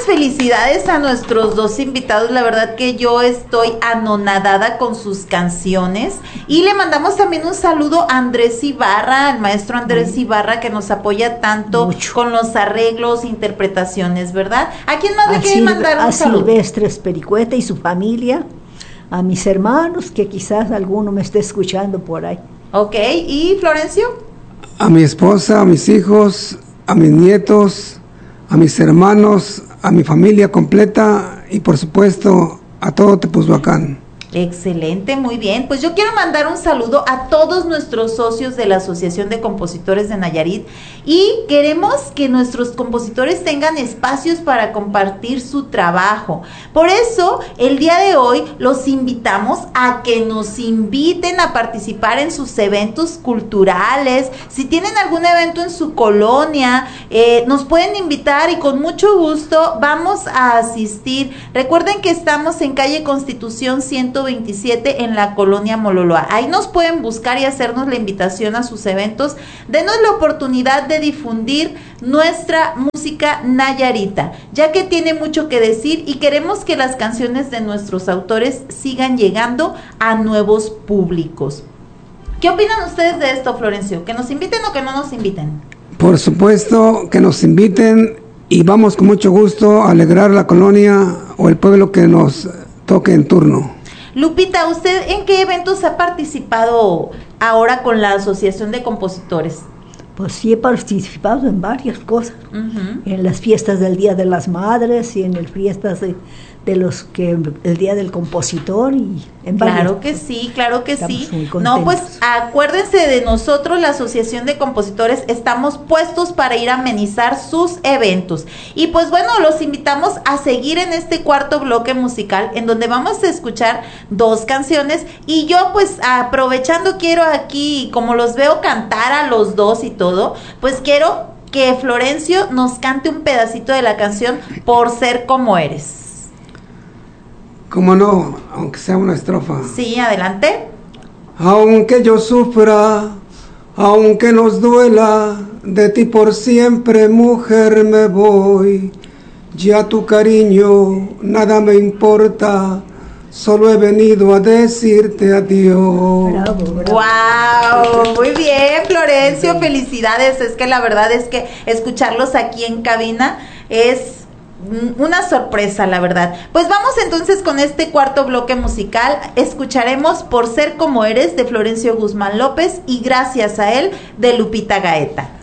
felicidades a nuestros dos invitados. La verdad que yo estoy anonadada con sus canciones. Y le mandamos también un saludo a Andrés Ibarra, al maestro Andrés Ibarra, que nos apoya tanto mucho con los arreglos, interpretaciones, ¿verdad? ¿A quién más le quiere mandar un saludo? A Silvestres Pericueta y su familia, a mis hermanos, que quizás alguno me esté escuchando por ahí. Ok, ¿y Florencio? A mi esposa, a mis hijos, a mis nietos, a mis hermanos, a mi familia completa y por supuesto a todo Tepoztlán. Excelente, muy bien. Pues yo quiero mandar un saludo a todos nuestros socios de la Asociación de Compositores de Nayarit y queremos que nuestros compositores tengan espacios para compartir su trabajo. Por eso, el día de hoy los invitamos a que nos inviten a participar en sus eventos culturales. Si tienen algún evento en su colonia, nos pueden invitar y con mucho gusto vamos a asistir. Recuerden que estamos en calle Constitución 127 en la colonia Mololoa. Ahí nos pueden buscar y hacernos la invitación a sus eventos. Denos la oportunidad de difundir nuestra música nayarita, ya que tiene mucho que decir y queremos que las canciones de nuestros autores sigan llegando a nuevos públicos. ¿Qué opinan ustedes de esto, Florencio? ¿Que nos inviten o que no nos inviten? Por supuesto que nos inviten y vamos con mucho gusto a alegrar la colonia o el pueblo que nos toque en turno. Lupita, ¿usted en qué eventos ha participado ahora con la Asociación de Compositores? Pues sí, he participado en varias cosas, en las fiestas del Día de las Madres y en las fiestas de los que el Día del Compositor y en Claro que sí, claro que estamos sí. No, pues acuérdense de nosotros, la Asociación de Compositores, estamos puestos para ir a amenizar sus eventos. Y pues bueno, los invitamos a seguir en este cuarto bloque musical en donde vamos a escuchar dos canciones y yo pues aprovechando quiero aquí, como los veo cantar a los dos y todo, pues quiero que Florencio nos cante un pedacito de la canción Por Ser Como Eres. ¿Cómo no? Aunque sea una estrofa. Sí, adelante. Aunque yo sufra, aunque nos duela, de ti por siempre, mujer, me voy. Ya tu cariño nada me importa, solo he venido a decirte adiós. Bravo, bravo. ¡Wow! Muy bien, Florencio, felicidades. Es que la verdad es que escucharlos aquí en cabina es una sorpresa, la verdad. Pues vamos entonces con este cuarto bloque musical. Escucharemos Por Ser Como Eres de Florencio Guzmán López y Gracias a Él de Lupita Gaeta.